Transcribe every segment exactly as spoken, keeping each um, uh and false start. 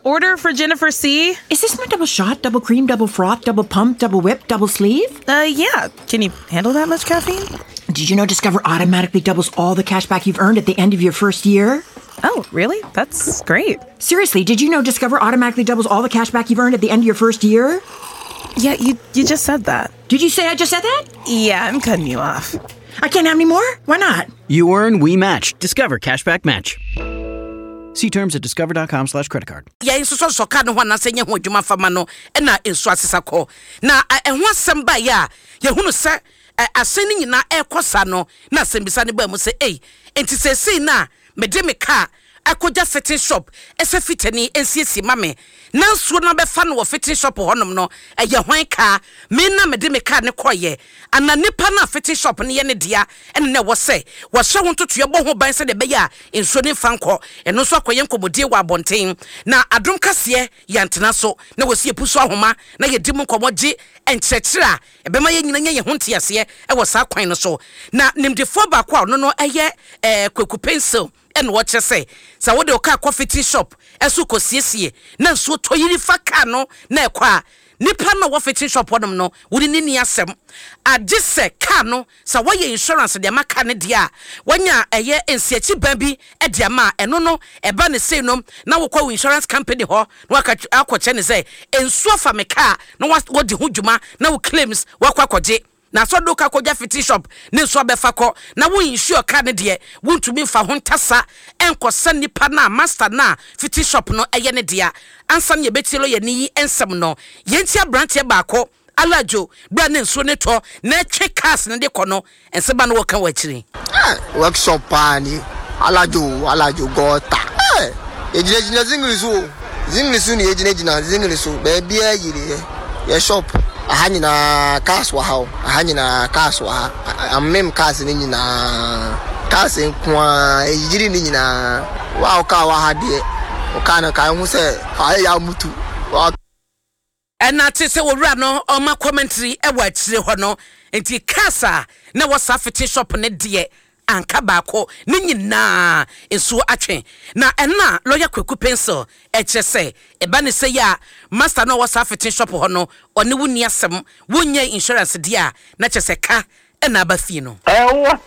order for Jennifer C. Is this my double shot, double cream, double froth, double pump, double whip, double sleeve? Uh, yeah. Can you handle that much caffeine? Did you know Discover automatically doubles all the cash back you've earned at the end of your first year? Oh, really? That's great. Seriously, did you know Discover automatically doubles all the cash back you've earned at the end of your first year? Yeah, you you just said that. Did you say I just said that? Yeah, I'm cutting you off. I can't have any more? Why not? You earn, we match. Discover Cashback Match. See terms at discover.com slash credit card. Yeah, so so so kan ho na se nye ho dwuma fama no e na enso asesa ko. Na e ho asem ba ya, ye hunu se aseni nyina e kosa no na asembisa ne ba mu se eh enti se sei na me de me car akoja fitting shop ese fitani ensiesi mame na nsuo na be fa no fitting shop honom no eye hwan car me na me de me car ne koye ana nipa na fitting shop ne ye ne dia ene ne wo se wo hwe ho totoye bo ho ban se de be ya nsuo ne fa nko eno so akoye nkomodie wa abonten na adom kase ye antena so na wo se epuso ahoma na ye dim nkomoje enkyekira ebe ma ye nyina nye ye ho ntiase e wo sa kwan no so na nimdefo ba kwa no no eye eh kwaku pencil and watch you say so what the car coffee shop esu kosiesie na nso toyiri fa car no na ekwa nipa na wo fitting shop wodom no wudi ni ni asem agise car no so wo ye insurance de maka ne dia wanya eye ensiachi ban bi e de ma eno no eba ne sei no na wo kwa insurance company ho na waka akwache ne say ensu afa me car na wo di ho dwuma na wo claims wakwa kwaje na so do ka koja fitting shop ne so abefa ko na wo insure car ne de wontumi fa ho ntasa enkosa nipa na master na fitting shop no eye ne dia ansa ne betilo ye ni ensem no yentia branch e baako alajo bra ne nso ne to na twe cars ne de kono enseba no wo kan wachiri ah workshop pani alajo alajo gota eh ejine ejine zingrisu zingrisu ni ejine ejina zingrisu be bia yire ye shop ahani na cars wa hawo ahani na cars wa amem cars ni nyina cars kwa ejiri ni nyina wa ka wa hade o kana ka hu se aye ya mutu ena te se wo wura no o ma commentary e wa chire ho no enti kasa na wo sa fitting shop ne de anka baako ne nyina enso atwen na ena lawyer kwaku pencil e chese e ba ne se ya master no wo sa fitting shop ho no one wuni asem wonya insurance dia na chese ka ena ba fi no eh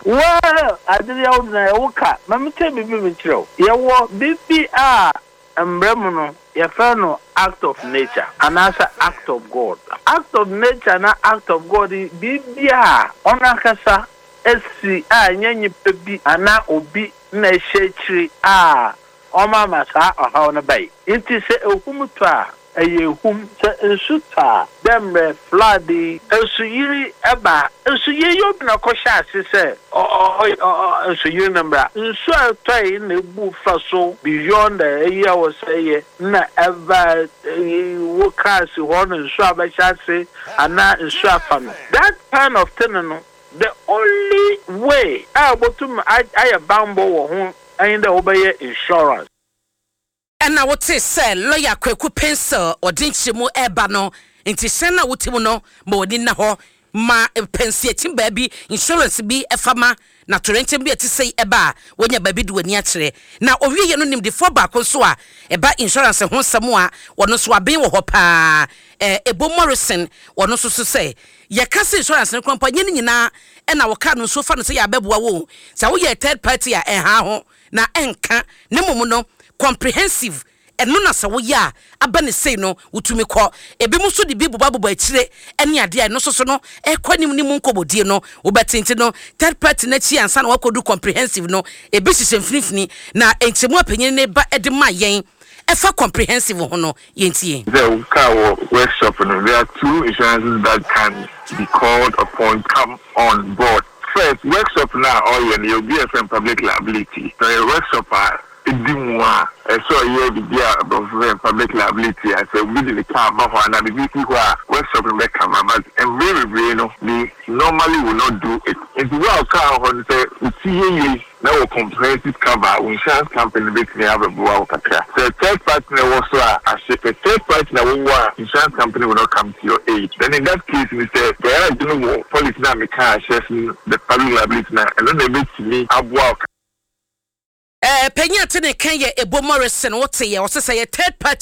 wa adiri ya na wo ka mamite bibi mi chiro ye wo bibi a embremu no ye fa no act of nature and also act of God. Act of nature na act of God bibi a onakasa esi a nyenyi pebi ana obi na ehechiri a oma masa oha no bai iti se ehumuto a eyehum se ensuta demre floodi esuyiri eba esuye yo na kosha asise o esuyiri nambra nsu atoi na ebu faso beyond eya wo say na eva wo kasi hono nsu abacha se ana nsu afano that kind of thing no the only way I bottom I I bambo wo ho and the obey insurance. And now what is say lawyer kwaku pencil or dinchimu eba no nti sena wotimu no ma woni na ho ma pensiatim baby insurance bi efama na torrent bi atisei eba wonya baby de wani akire na owie ye no nim de for back so a eba insurance ho semo a wono so aben wo ho pa eh Ebo Morrison wono so so say ye kase insurance ne kwampa nye nyina e na wo ka no so fa no say ya beboa wo sa wo ye third party a eh ha ho na enka ne momu no comprehensive eno na sa wo ya aba ne sei no wutumi kɔ ebi mu so de bi buba buba akire ene ade a no so so no e kwanim ni mu nkobodie no wo betinti no third party na chi ansa na wakodu comprehensive no ebi sisem finifini na enchemu apanyin ne ba ede ma yen efa comprehensive ho no yentie the car workshop no there are two insurances that can be called upon come on board. First, workshop now or you'll be a public liability. So a workshop are Dimwa, so you be a public liability. I say we did the car, but now the people who are workshop in Beckham, but and very, very, no, we normally will not do it. If you are a car on say, we see you now a comprehensive cover, insurance company makes me have a blow. So third partner also a ship, a third partner will insurance company will not come to your aid. Then in that case, we say, there are no policy now, me car shares the public liability now, and then they make me a walk. Eh, Penya tene Kenya Ebo Morrison, what's a year, or say a third party.